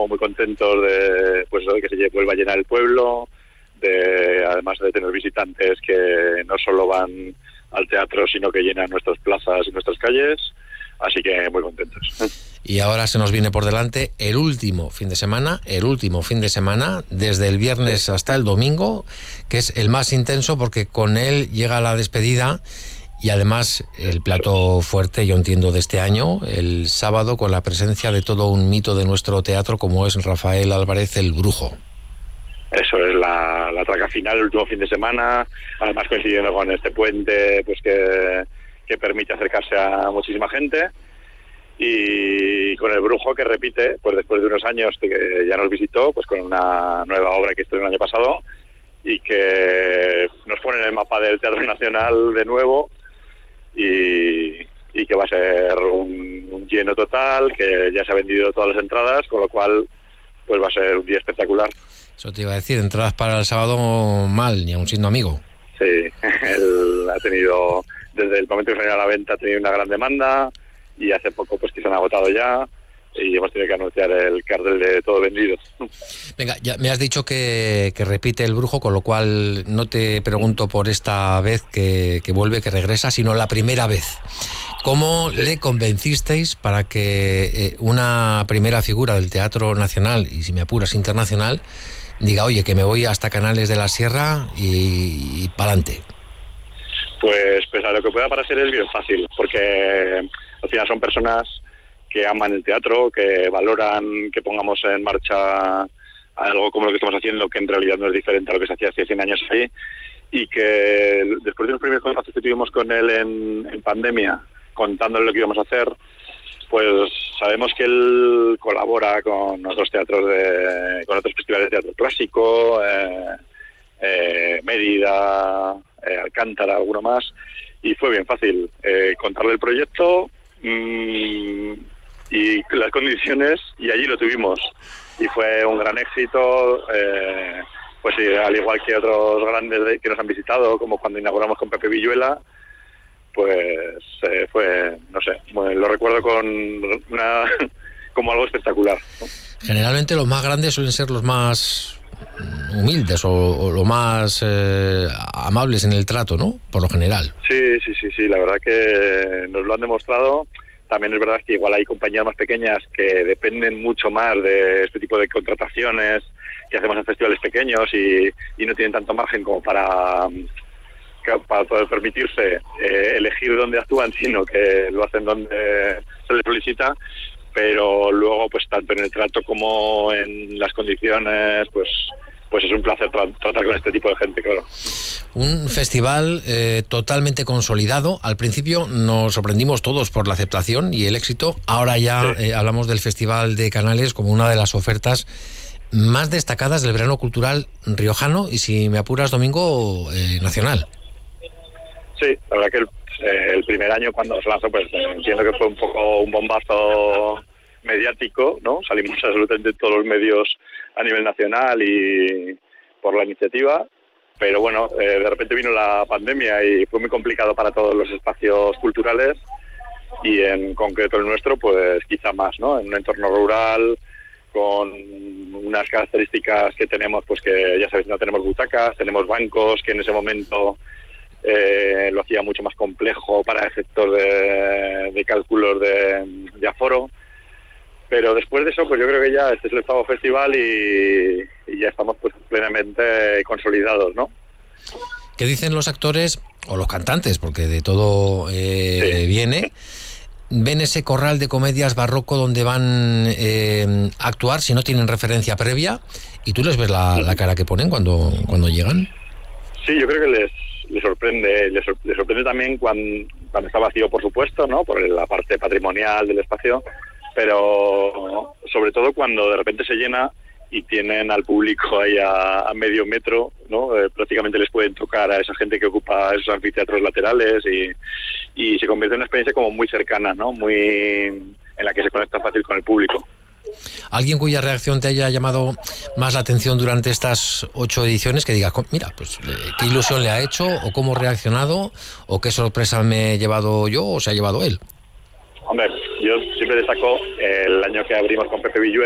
muy contentos de que se vuelva a llenar el pueblo, además de tener visitantes que no solo van al teatro, sino que llenan nuestras plazas y nuestras calles, así que muy contentos. Y ahora se nos viene por delante el último fin de semana, desde el viernes hasta el domingo, que es el más intenso porque con él llega la despedida y además el plato fuerte, yo entiendo, de este año, el sábado, con la presencia de todo un mito de nuestro teatro como es Rafael Álvarez el Brujo. Eso es la traca final, el último fin de semana, además coincidiendo con este puente pues que permite acercarse a muchísima gente, y con el Brujo que repite pues después de unos años que ya nos visitó, pues con una nueva obra que estuvo el año pasado y que nos pone en el mapa del Teatro Nacional de nuevo, y que va a ser un lleno total, que ya se ha vendido todas las entradas, con lo cual pues va a ser un día espectacular. Eso te iba a decir, entradas para el sábado mal, ni aun siendo amigo. Sí, él ha tenido, desde el momento que salió a la venta, ha tenido una gran demanda, y hace poco pues que se han agotado ya, y hemos tenido que anunciar el cartel de todo vendido. Venga, ya me has dicho que repite el Brujo, con lo cual no te pregunto por esta vez que vuelve, que regresa, sino la primera vez. ¿Cómo le convencisteis para que una primera figura del Teatro Nacional, y si me apuras internacional, diga, oye, que me voy hasta Canales de la Sierra y pa'lante? Pues a lo que pueda parecer es bien fácil, porque al final son personas que aman el teatro, que valoran que pongamos en marcha algo como lo que estamos haciendo, que en realidad no es diferente a lo que se hacía hace 100 años ahí, y que después de los primeros contactos que tuvimos con él en pandemia, contándole lo que íbamos a hacer, pues sabemos que él colabora con otros teatros, con otros festivales de teatro clásico, Mérida, Alcántara, alguno más, y fue bien fácil contarle el proyecto y las condiciones, y allí lo tuvimos, y fue un gran éxito. Pues sí, al igual que otros grandes que nos han visitado, como cuando inauguramos con Pepe Villuela, pues fue, no sé, bueno, lo recuerdo como algo espectacular, ¿no? Generalmente los más grandes suelen ser los más humildes o los más amables en el trato, ¿no? Por lo general. Sí, la verdad que nos lo han demostrado. También es verdad que igual hay compañías más pequeñas que dependen mucho más de este tipo de contrataciones que hacemos en festivales pequeños y no tienen tanto margen como para poder permitirse elegir dónde actúan, sino que lo hacen donde se les solicita, pero luego pues tanto en el trato como en las condiciones pues es un placer tratar con este tipo de gente, claro. Un festival totalmente consolidado. Al principio nos sorprendimos todos por la aceptación y el éxito. Ahora ya sí. Hablamos del Festival de Canales como una de las ofertas más destacadas del verano cultural riojano y, si me apuras, Domingo, nacional. Sí, la verdad que el primer año cuando se lanzó, pues entiendo que fue un poco un bombazo mediático, ¿no? Salimos absolutamente en todos los medios a nivel nacional y por la iniciativa, pero bueno, de repente vino la pandemia y fue muy complicado para todos los espacios culturales, y en concreto el nuestro, pues quizá más, ¿no? En un entorno rural, con unas características que tenemos, pues que ya sabéis, no tenemos butacas, tenemos bancos, que en ese momento lo hacía mucho más complejo para efectos de cálculos de aforo. Pero después de eso, pues yo creo que ya este es el octavo festival y ya estamos pues plenamente consolidados, ¿no? ¿Qué dicen los actores o los cantantes? Porque de todo sí. Viene. ¿Ven ese corral de comedias barroco donde van a actuar si no tienen referencia previa? ¿Y tú les ves la cara que ponen cuando llegan? Sí, yo creo que les sorprende. Les sorprende también cuando está vacío, por supuesto, ¿no? Por la parte patrimonial del espacio, pero sobre todo cuando de repente se llena y tienen al público ahí a medio metro, ¿no? Prácticamente les pueden tocar a esa gente que ocupa esos anfiteatros laterales y se convierte en una experiencia como muy cercana, ¿no? Muy en la que se conecta fácil con el público. ¿Alguien cuya reacción te haya llamado más la atención durante estas 8 ediciones, que diga, mira, pues qué ilusión le ha hecho, o cómo ha reaccionado, o qué sorpresa me he llevado yo o se ha llevado él? Hombre, yo siempre destaco el año que abrimos con Pepe Villuela,